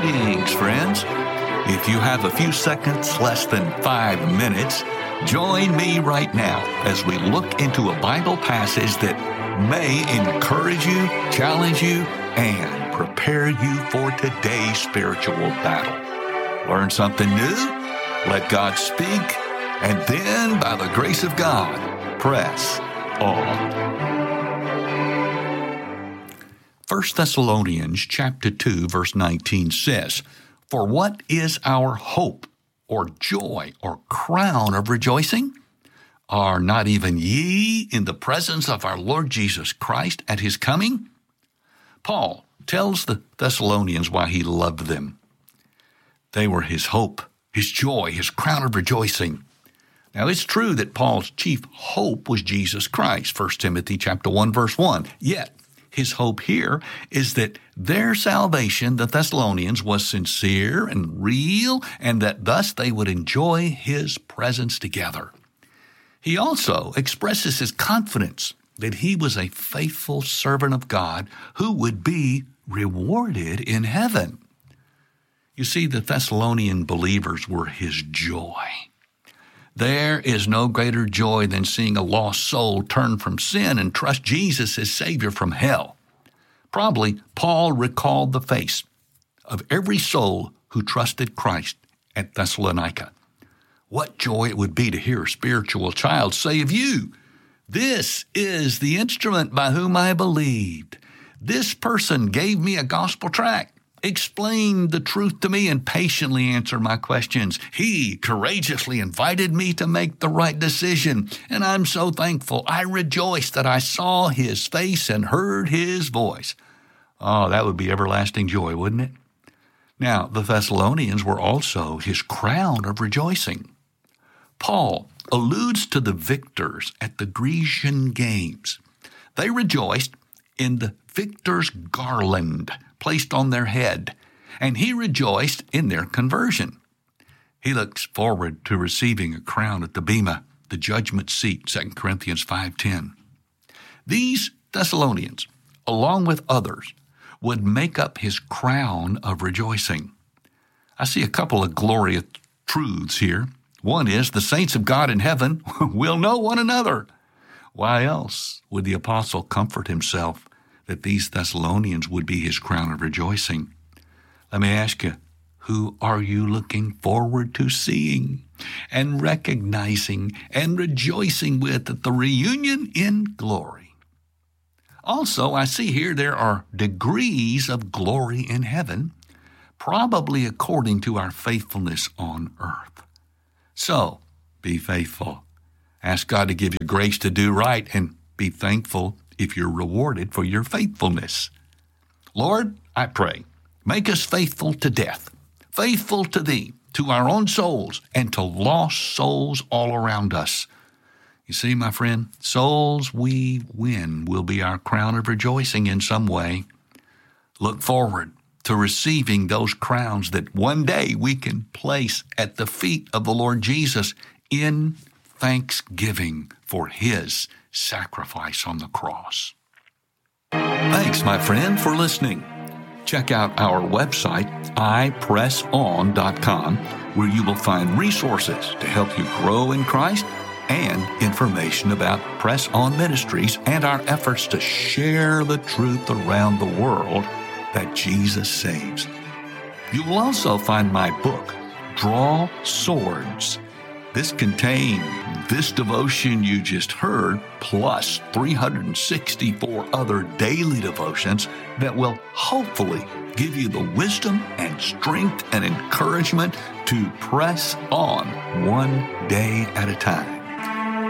Greetings, friends. If you have a few seconds, less than 5 minutes, join me right now as we look into a Bible passage that may encourage you, challenge you, and prepare you for today's spiritual battle. Learn something new, let God speak, and then, by the grace of God, press on. 1 Thessalonians chapter 2, verse 19 says, "For what is our hope, or joy, or crown of rejoicing? Are not even ye in the presence of our Lord Jesus Christ at his coming?" Paul tells the Thessalonians why he loved them. They were his hope, his joy, his crown of rejoicing. Now, it's true that Paul's chief hope was Jesus Christ, 1 Timothy chapter 1, verse 1. Yet, his hope here is that their salvation, the Thessalonians, was sincere and real, and that thus they would enjoy his presence together. He also expresses his confidence that he was a faithful servant of God who would be rewarded in heaven. You see, the Thessalonian believers were his joy. There is no greater joy than seeing a lost soul turn from sin and trust Jesus as Savior from hell. Probably Paul recalled the face of every soul who trusted Christ at Thessalonica. What joy it would be to hear a spiritual child say of you, "This is the instrument by whom I believed. This person gave me a gospel tract, explained the truth to me, and patiently answered my questions. He courageously invited me to make the right decision, and I'm so thankful. I rejoice that I saw his face and heard his voice." Oh, that would be everlasting joy, wouldn't it? Now, the Thessalonians were also his crown of rejoicing. Paul alludes to the victors at the Grecian Games. They rejoiced in the victor's garland placed on their head, and he rejoiced in their conversion. He looks forward to receiving a crown at the Bema, the judgment seat, 2 Corinthians 5:10. These Thessalonians, along with others, would make up his crown of rejoicing. I see a couple of glorious truths here. One is the saints of God in heaven will know one another. Why else would the apostle comfort himself that these Thessalonians would be his crown of rejoicing? Let me ask you, who are you looking forward to seeing and recognizing and rejoicing with at the reunion in glory? Also, I see here there are degrees of glory in heaven, probably according to our faithfulness on earth. So, be faithful. Ask God to give you grace to do right, and be thankful if you're rewarded for your faithfulness. Lord, I pray, make us faithful to death, faithful to thee, to our own souls, and to lost souls all around us. You see, my friend, souls we win will be our crown of rejoicing in some way. Look forward to receiving those crowns that one day we can place at the feet of the Lord Jesus in thanksgiving for his sacrifice on the cross. Thanks, my friend, for listening. Check out our website, ipresson.com, where you will find resources to help you grow in Christ and information about Press On Ministries and our efforts to share the truth around the world that Jesus saves. You will also find my book, Draw Swords. This contains this devotion you just heard, plus 364 other daily devotions that will hopefully give you the wisdom and strength and encouragement to press on one day at a time.